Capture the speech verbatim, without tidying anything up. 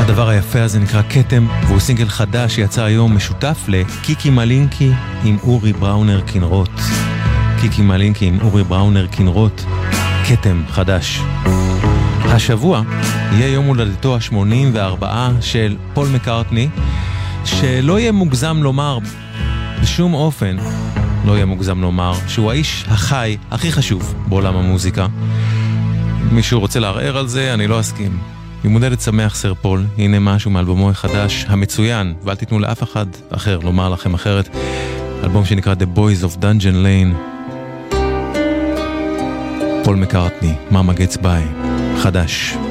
הדבר היפה הזה נקרא כתם, והוא סינגל חדש שיצא היום משותף לקיקי מלינקי עם אורי בראונר כנרות. קיקי מלינקי עם אורי בראונר כנרות, כתם חדש. השבוע יהיה יום הולדתו ה-שמונים וארבע של פול מקארטני, שלא יהיה מוגזם לומר, בשום אופן לא יהיה מוגזם לומר, שהוא האיש החי הכי חשוב בעולם המוזיקה. מישהו רוצה לערער על זה, אני לא אסכים. ימודדת שמח סר פול, הנה משהו מאלבומו החדש המצוין, ואל תיתנו לאף אחד אחר לומר לכם אחרת, אלבום שנקרא The Boys of Dungeon Lane. פול מקארטני, Mama Gets By, חדש.